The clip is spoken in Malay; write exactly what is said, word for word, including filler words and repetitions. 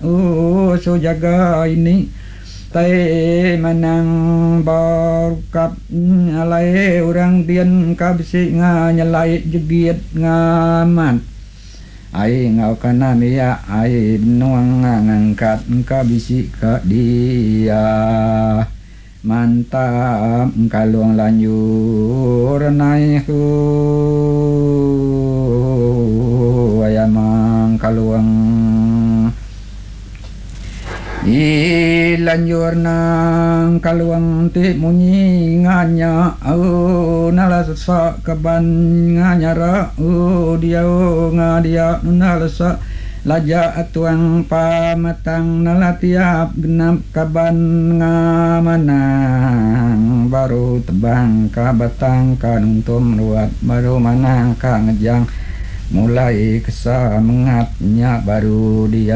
oh so jaga ini tai manang barkap alai orang dian kabisi nga nyalai jegit ngaman ai ngau kana mia ai nuang ngangkat kabisi ka dia mantap kaluang lanjur naik ayamang kaluang i lanjur nang kaluang ti munyi nganya au nala sa kaban nganya ra u dia nga dia nala sa laja atuang pamatang nala tiap genap kaban ngamanang baru tebang ka batang kanuntum ruat baru manang ka ngejang mulai kesa mengatnya baru dia